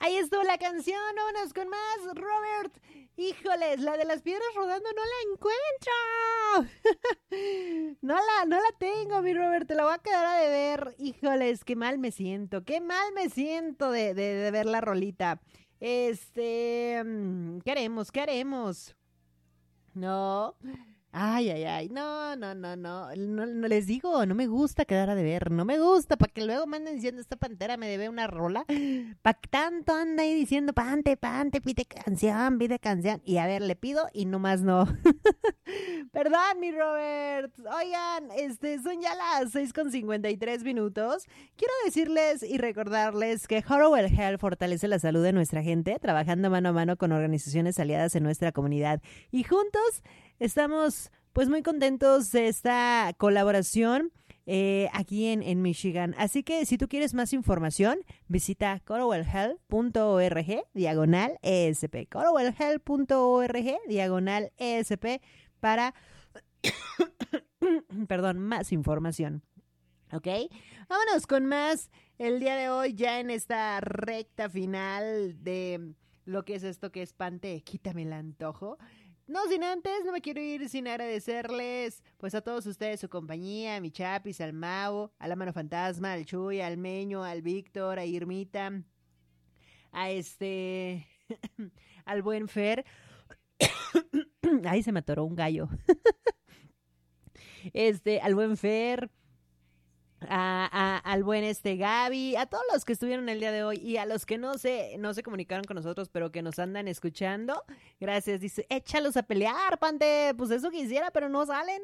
Ahí estuvo la canción, vámonos con más, Robert. Híjoles, la de las piedras rodando no la encuentro. No la tengo, mi Robert, te la voy a quedar a deber. Híjoles, qué mal me siento de ver la rolita. ¿Qué haremos? No. Ay, no les digo, no me gusta quedar a deber, no me gusta, para que luego me anden diciendo, esta pantera me debe una rola, para que tanto anda ahí diciendo, pante, pide canción, y a ver, le pido y nomás no. Perdón, mi Robert. Oigan, son ya las 6:53. Quiero decirles y recordarles que Horowell Health fortalece la salud de nuestra gente, trabajando mano a mano con organizaciones aliadas en nuestra comunidad. Y juntos estamos pues muy contentos de esta colaboración aquí en Michigan. Así que si tú quieres más información, visita corowellhealth.org/ESP. corowellhealth.org/ESP para perdón, más información. ¿Ok? Vámonos con más el día de hoy, ya en esta recta final de lo que es esto que es Pante, quítame el antojo. No sin antes, no me quiero ir sin agradecerles pues a todos ustedes su compañía, a mi Chapis, al Mau, a la Mano Fantasma, al Chuy, al Meño, al Víctor, a Irmita, a al buen Fer. Ay, se me atoró un gallo. Al buen Fer, al buen Gaby, a todos los que estuvieron el día de hoy y a los que no se comunicaron con nosotros, pero que nos andan escuchando. Gracias, dice, échalos a pelear, Pante. Pues eso quisiera, pero no salen.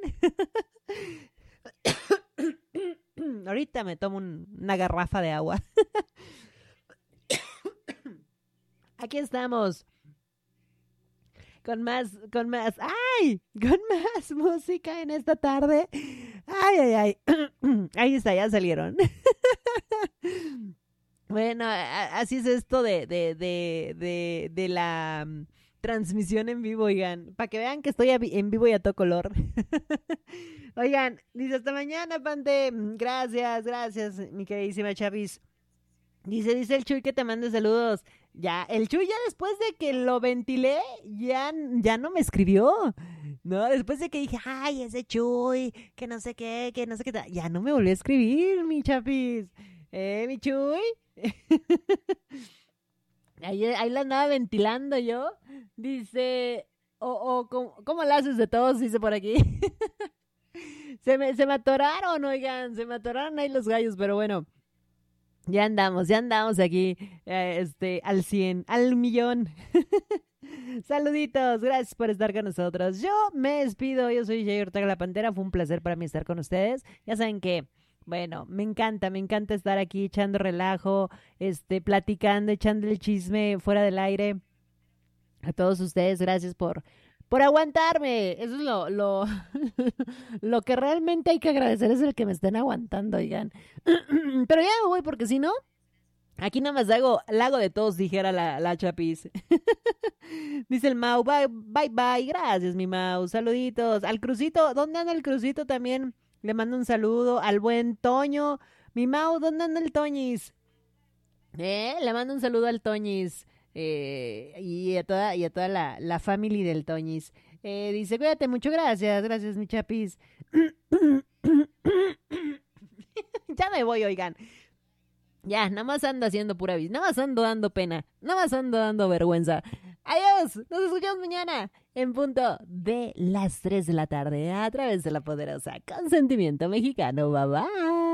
Ahorita me tomo una garrafa de agua. Aquí estamos. Con más música en esta tarde. Ay. Ahí está, ya salieron. Bueno, así es esto de la transmisión en vivo, oigan. Para que vean que estoy en vivo y a todo color. Oigan, dice hasta mañana, Pante. Gracias, mi queridísima Chavis. Dice el Chuy que te mande saludos. Ya, el Chuy ya después de que lo ventilé, ya no me escribió. No, después de que dije, ay, ese Chuy, que no sé qué, ya no me volvió a escribir, mi Chapis. Mi Chuy. ahí la andaba ventilando yo. Dice, ¿cómo la haces de todos? Dice por aquí. Se me atoraron, oigan, se me atoraron ahí los gallos, pero bueno. Ya andamos aquí, al 100, al millón. Saluditos, gracias por estar con nosotros. Yo me despido, yo soy Jay Ortega la Pantera, fue un placer para mí estar con ustedes. Ya saben que, bueno, me encanta estar aquí echando relajo, platicando, echando el chisme fuera del aire. A todos ustedes, gracias por aguantarme. Eso es lo que realmente hay que agradecer, es el que me estén aguantando, oigan. Pero ya me voy, porque si no, aquí nada más la hago de todos, dijera la Chapis. Dice el Mau, bye, gracias mi Mau, saluditos. Al Crucito, ¿dónde anda el Crucito? También le mando un saludo. Al buen Toño, mi Mau, ¿dónde anda el Toñis? Le mando un saludo al Toñis. Y a toda la family del Toñis. Dice, cuídate mucho, gracias mi Chapis. Ya me voy, oigan. Ya, nada más ando haciendo pura vis, nada más ando dando pena, nada más ando dando vergüenza. Adiós, nos escuchamos mañana en punto de las 3 de la tarde a través de la poderosa Consentimiento Mexicano. Bye bye.